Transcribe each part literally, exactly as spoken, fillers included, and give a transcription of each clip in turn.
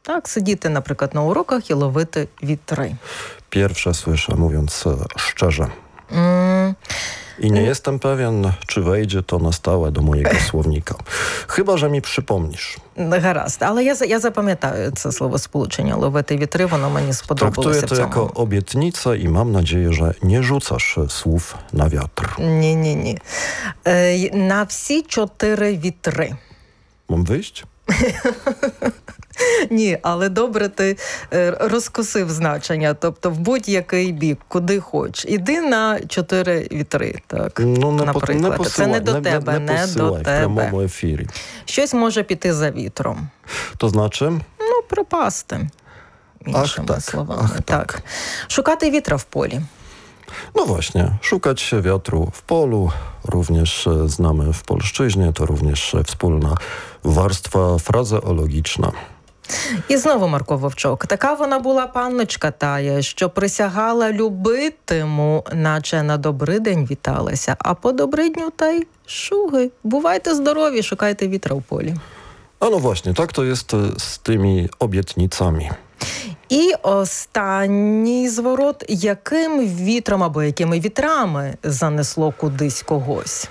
Так, siedzieć наприклад na urokach i ловити witry. Pierwsze słyszę, mówiąc szczerze. Mm. I nie jestem pewien, czy wejdzie to na stałe do mojego słownika. Chyba, że mi przypomnisz. Гаразд. Але я, я запам'ятаю це словосполучення «ловити вітри», воно мені сподобалося. Traktuję to jako obietnicę i mam nadzieję, że nie rzucasz słów na wiatr. Ні-ні-ні. Е, на всі чотири вітри. Mam wyjść? Ні, але добре ти розкусив значення, тобто в будь-який бік, куди хоч. Іди на чотири вітри, так, ну, не наприклад. Не посилай, це не до не, тебе, не, не, не до в тебе. прямому ефірі. Щось може піти за вітром. То значить? Ну, пропасти, іншими Ach, tak, словами. ach, tak. Так. Szukати witra w polu. No właśnie, szukać wiatru w polu, również znamy w polszczyźnie, to również wspólna warstwa frazeologiczna. І знову Марко Вовчок. Така вона була панночка тая, що присягала любитиму, наче на добрий день віталася, а по добридню та й шуги. Бувайте здорові, шукайте вітра в полі. A no właśnie, tak to jest z tymi obietnicami. І останній зворот. Яким вітром або якими вітрами занесло кудись когось?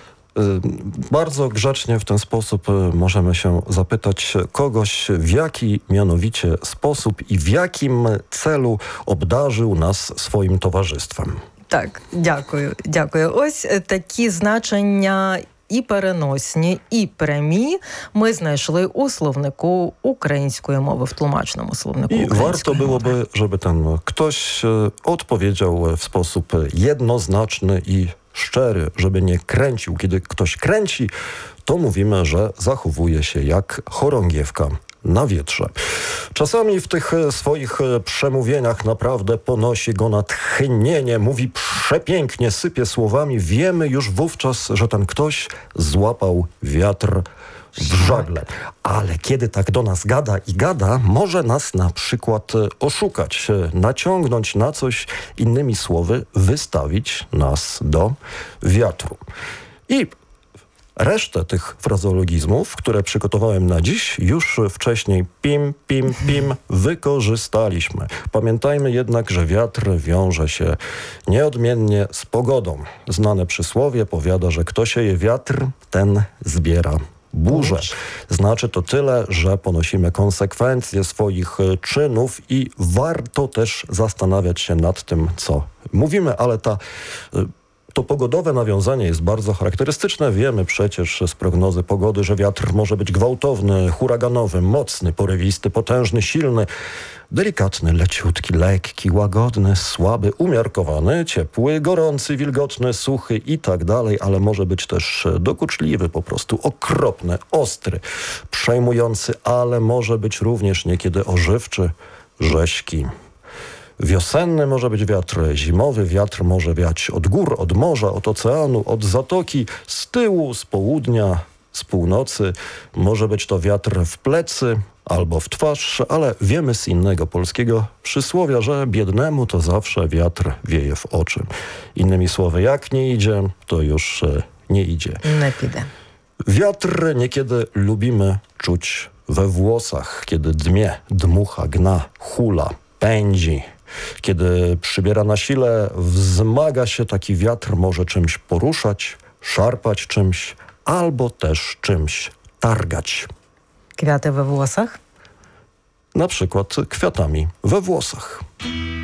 Bardzo grzecznie w ten sposób możemy się zapytać kogoś, w jaki mianowicie sposób i w jakim celu obdarzył nas swoim towarzystwem. Так, дякую, дякую. Ось такі значення і переносні, і прямі ми знайшли у словнику української мови, w тлумачному словнику I української warto мови. byłoby, żeby ten ktoś odpowiedział w sposób jednoznaczny i szczery, żeby nie kręcił. Kiedy ktoś kręci, to mówimy, że zachowuje się jak chorągiewka na wietrze. Czasami w tych swoich przemówieniach naprawdę ponosi go natchnienie, mówi przepięknie, sypie słowami. Wiemy już wówczas, że ten ktoś złapał wiatr w żagle. Ale kiedy tak do nas gada i gada, może nas na przykład oszukać, naciągnąć na coś, innymi słowy, wystawić nas do wiatru. I resztę tych frazeologizmów, które przygotowałem na dziś, już wcześniej pim, pim, pim wykorzystaliśmy. Pamiętajmy jednak, że wiatr wiąże się nieodmiennie z pogodą. Znane przysłowie powiada, że kto sieje wiatr, ten zbiera burzę. Znaczy to tyle, że ponosimy konsekwencje swoich czynów i warto też zastanawiać się nad tym, co mówimy, ale ta... To pogodowe nawiązanie jest bardzo charakterystyczne. Wiemy przecież z prognozy pogody, że wiatr może być gwałtowny, huraganowy, mocny, porywisty, potężny, silny, delikatny, leciutki, lekki, łagodny, słaby, umiarkowany, ciepły, gorący, wilgotny, suchy i tak dalej, ale może być też dokuczliwy, po prostu okropny, ostry, przejmujący, ale może być również niekiedy ożywczy, rześki. Wiosenny może być wiatr, zimowy wiatr może wiać od gór, od morza, od oceanu, od zatoki, z tyłu, z południa, z północy. Może być to wiatr w plecy albo w twarz, ale wiemy z innego polskiego przysłowia, że biednemu to zawsze wiatr wieje w oczy. Innymi słowy, jak nie idzie, to już nie idzie. Nie піде. Wiatr niekiedy lubimy czuć we włosach, kiedy dmie, dmucha, gna, hula, pędzi. Kiedy przybiera na sile, wzmaga się taki wiatr, może czymś poruszać, szarpać czymś, albo też czymś targać. Kwiaty we włosach? Na przykład kwiatami we włosach.